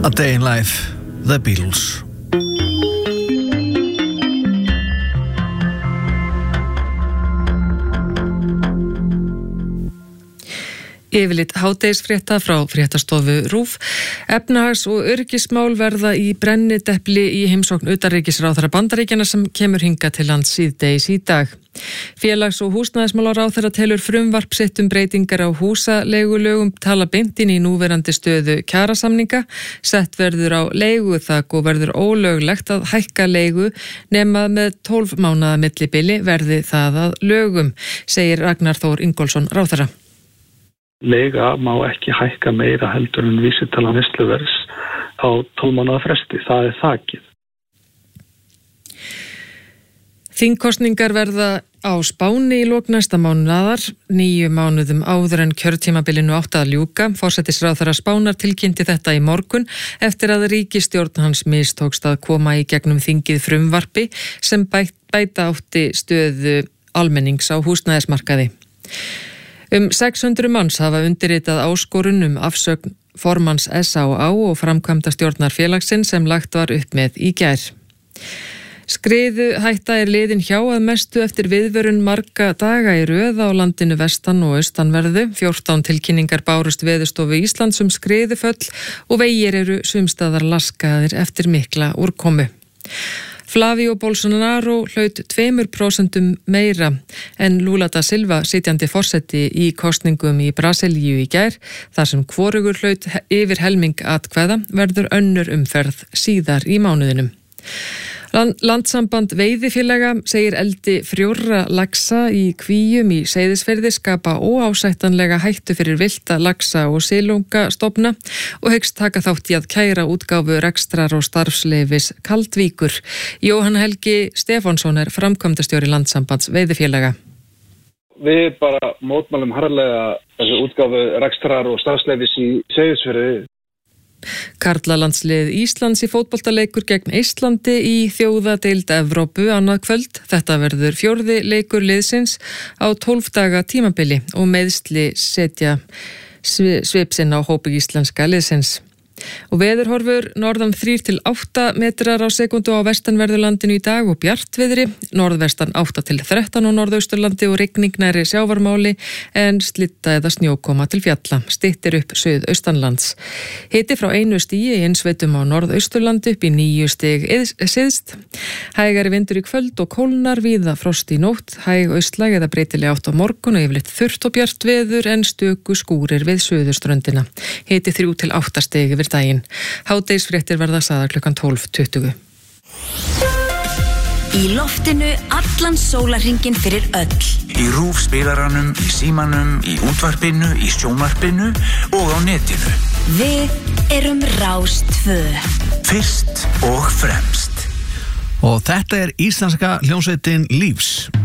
A Day in Life, The Beatles. Yfirlit hádegisfrétta frá fréttastofu RÚV. Efnahags- og öryggismál verða í brennidepli í heimsókn utanríkisráðherra Bandaríkjanna sem kemur hingað til lands síðdegis í dag. Félags- og húsnæðismálaráðherra telur frumvarp sitt breytingar á húsaleigulögum tala beint inn í núverandi stöðu kjarasamninga. Sett verður á leiguþak og verður ólöglegt að hækka leigu nema með 12 mánaða millibili verði það að lögum, segir Ragnar Þór Ingólfsson ráðherra. Leiga má ekki hækka meira heldur en vísitala neysluverðs á 12 mánaða fresti. Það er þakið. Þingkosningar verða á Spáni í lok næsta mánaðar, 9 mánuðum áður en kjörtímabilinu átti að ljúka. Forsætisráðherra Spánar tilkynnti þetta í morgun eftir að ríkisstjórn hans mistókst að koma í gegnum þingið frumvarpi sem bæta átti stöðu almennings á húsnæðismarkaði. 600 manns hafa undirritað áskorun afsögn formanns SÁÁ og framkvæmdastjórnar félagsins sem lagt var upp með í gær. Skriðuhætta er liðin hjá að mestu eftir viðvörun marga daga í röð á landinu vestan og austanverðu. 14 tilkynningar bárust Veðurstofu Íslands skriðuföll og vegir eru sumstaðar laskaðir eftir mikla úrkomu. Flavio Bolsonaro hlaut 2% meira en Lula da Silva sitjandi forseti í kosningum í Brasilíu í gær, þar sem hvorugur hlaut yfir helming atkvæða verður önnur umferð síðar í mánuðinum. Landssamband veiðifélaga segir eldi frjórra laxa í Kvíum í Seyðisfirði skapa óásættanlega hættu fyrir villta laxa og silungastofna og hyggst taka þátt í að kæra útgáfu rekstrar og starfsleyfis Kaldvíkur. Jóhann Helgi Stefánsson er framkvæmdastjóri Landssambands veiðifélaga. Við bara mótmælum harðlega þessu útgáfu rekstrar og starfsleyfis í Seyðisfirði. Karlalandslið Íslands í fótboltaleikur gegn Eistlandi í þjóðadeild Evrópu annað kvöld. Þetta verður 4. leikur liðsins á 12 daga tímabili og meiðsli setja svip sinn á hópi íslenska liðsins. Og veðurhorfur norðan 3 til 8 metrar á sekundu á vestanverðurlandinu í dag og bjartviðri, norðvestan 8 til 13 á norðausturlandi og rigning nærri sjávarmáli en slitta eða snjókoma til fjalla. Styttir upp suðaustanlands. Hiti frá 1 stigi í innsveitum á norðausturlandi upp í 9 stig syðst. Hægari vindur í kvöld og kólnar, víða frost í nótt, hæg austlæg eða breytileg átt á morgun og yfirleitt þurrt og bjart veður en stöku skúrir við suðurströndina. Hiti 3 til 8 stig yfir daginn. Hádegisfréttir verða sagðar klukkan 12:20. Í loftinu allan sólarhringinn fyrir öll. Í RÚV spilaranum, í símanum, í útvarpinu, í sjónvarpinu og á netinu. Við erum Rás 2. Fyrst og fremst. Og þetta er íslenska hljómsveitin Lífs.